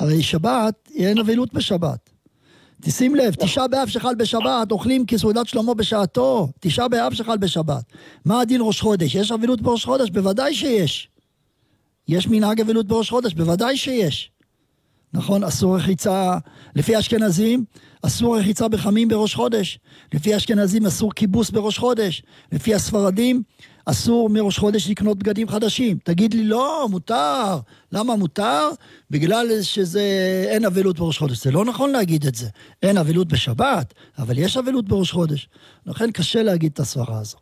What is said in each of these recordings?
הרי שבת, אין אבלות בשבת. תשים לב, תשעה באב שחל בשבת, אוכלים כסעודת שלמה בשעתו, תשעה באב שחל בשבת. מה הדין ראש חודש? יש אבלות בראש חודש? בוודאי שיש. יש מנהג אבלות בראש חודש? בוודאי שיש. נכון, אסור רחיצה, לפי אשכנזים, אסור רחיצה בחמים בראש חודש. לפי אשכנזים אסור כיבוס בראש חודש. לפי הספרדים, אסור מראש חודש לקנות בגדים חדשים. תגיד לי, לא, מותר. למה מותר? בגלל שזה אין אבלות בראש חודש. זה לא נכון להגיד את זה. אין אבלות בשבת, אבל יש אבלות בראש חודש. לכן קשה להגיד את הסברה הזו.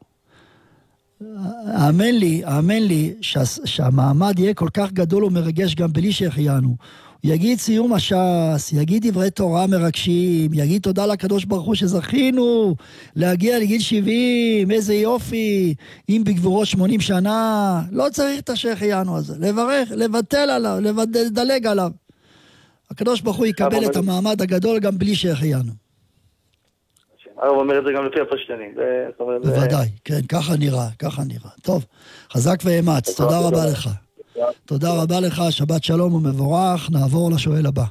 האמן לי שהמעמד יהיה כל כך גדול ומרגש גם בלי שהחיינו. יגיד סיום הש"ס, יגיד דברי תורה מרגשים, יגיד תודה לקדוש ברוך הוא שזכינו להגיע לגיל 70, איזה יופי, אם בגבורו 80 שנה, לא צריך את שהחיינו הזה, לברך, לבטל עליו, לדלג עליו. הקדוש ברוך הוא יקבל את המעמד הגדול גם בלי שהחיינו. הרב אומר את זה גם לפי הפשטנים. בוודאי, כן, ככה נראה. טוב, חזק ואמץ, תודה רבה לך. תודה רבה לך, שבת שלום ומבורך. נעבור לשואל הבא.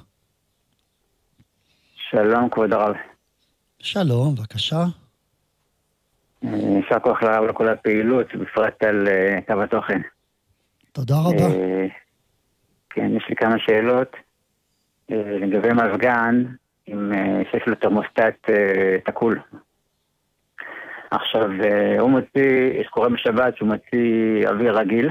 שלום כבוד הרב. שלום, בבקשה. יישר כוח לרב לכל הפעילות, בפרט על קו התוכן. תודה רבה. כן, יש לי כמה שאלות. לגבי מזגן, שיש לו תרמוסטט תקול. עכשיו, הוא מוציא, יש קורא בשבת שהוא מוציא אוויר רגיל,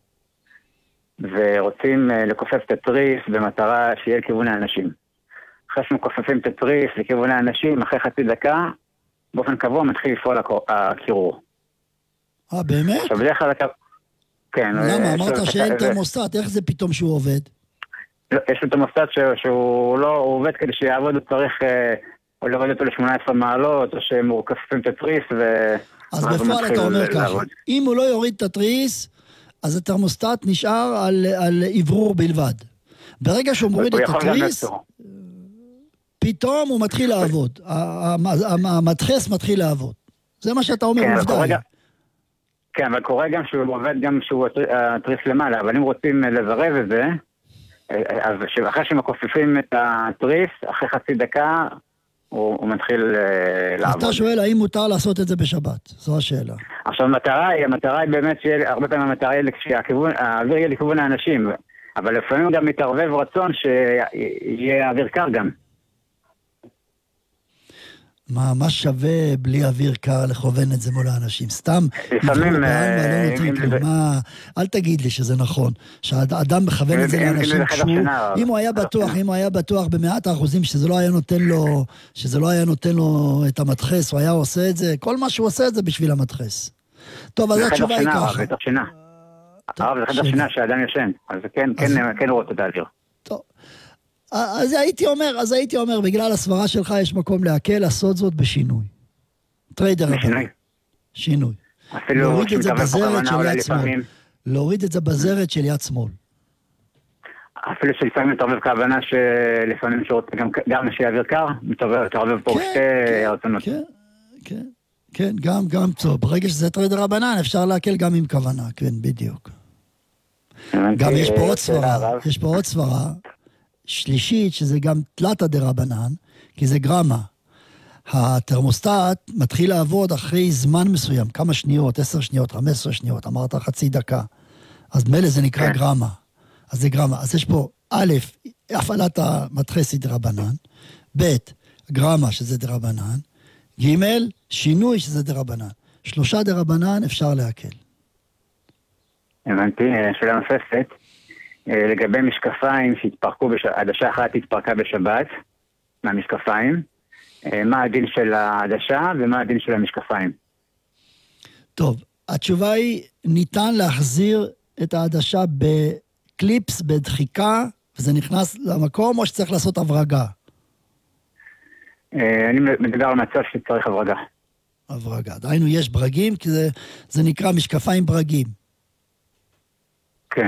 ורוצים לקופף את התריס במטרה שיהיה לכיוון האנשים. אחרי שמקופפים את התריס לכיוון האנשים, אחרי חצי דקה, באופן קבוע מתחיל לפעול הקירור. באמת? עכשיו, בדרך כלל... כן. למה? אמרת שאין תרמוסטט, איך זה פתאום שהוא עובד? יש לו תרמוסטט שהוא לא עובד כדי שיעבוד, הוא צריך או להוריד אותו ל-18 מעלות, או שהם מקופפים את התריס אז בפועל אתה אומר ככה, אם הוא לא יוריד את התריס, אז התרמוסטט נשאר על עברור בלבד. ברגע שהוא מוריד את התריס, פתאום הוא מתחיל לעבוד. המדחס מתחיל לעבוד. זה מה שאתה אומר עובדה. כן, אבל קורה גם שהוא עובד גם שהוא התריס למעלה, אבל אם רוצים לזרב את זה, אז אחרי שמקופפים את התריס, אחרי חצי דקה, הוא מתחיל לעבוד. אתה שואל האם מותר לעשות את זה בשבת? זו השאלה. עכשיו, המטרה היא באמת הרבה פעמים המטרה היא שהאוויר יהיה לכיוון האנשים, אבל לפעמים גם מתערבב רצון שיהיה אוויר קר גם. מה שווה בלי אוויר קר לכוון את זה מול האנשים? סתם, לפעמים... אל תגיד לי שזה נכון, שהאדם מכוון את זה לאנשים אם הוא היה בטוח ב100% שזה לא היה נותן לו את המדחס, הוא היה עושה את זה, כל מה שהוא עושה את זה בשביל המדחס. טוב, אז התשובה היא ככה. זה חדר שינה שהאדם ישן, אז כן רואה את האוויר. טוב. אז הייתי אומר, בגלל הסברה שלך יש מקום להקל, לעשות זאת בשינוי. טריידר הבא. שינוי. להוריד את זה בזרת של יד שמאל. להוריד את זה בזרת של יד שמאל. אפילו שלפעמים מתערבב כהבנה שלפעמים שרוצה גם שיעביר קר, מתערבב פה שתי הרצונות. כן, גם טוב. ברגע שזה טריידר הבנן, אפשר להקל גם עם כוונה. כן, בדיוק. גם יש פה עוד סברה. שלישית, שזה גם תלתא דרבנן, כי זה גרמה. התרמוסטט מתחיל לעבוד אחרי זמן מסוים, כמה שניות, 10 שניות, 15 שניות, אמרת חצי דקה. אז מלא זה נקרא גרמה. אז זה גרמה. אז יש פה א', הפעלת המדחסי דרבנן, ב', גרמה שזה דרבנן, ג', שינוי שזה דרבנן. 3 דרבנן אפשר להקל. הבנתי, שאלה נוספת. לגבי משקפיים שהתפרקו, העדשה אחת התפרקה בשבת מהמשקפיים, מה הדין של העדשה ומה הדין של המשקפיים? טוב, התשובה היא, ניתן להחזיר את העדשה בקליפס, בדחיקה, וזה נכנס למקום, או שצריך לעשות הברגה? אני מדבר על מצב שצריך הברגה. הברגה, דהיינו יש ברגים, כי זה נקרא משקפיים ברגים. כן.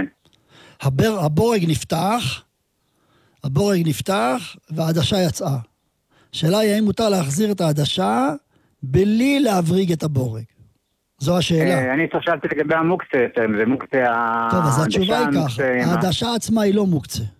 הבורג נפתח והעדשה יצאה. השאלה היא האם מותר להחזיר את העדשה בלי להבריג את הבורג. זו השאלה. אני שאלתי לגבי המוקצה, זה מוקצה... טוב, אז התשובה היא ככה, העדשה עצמה היא לא מוקצה.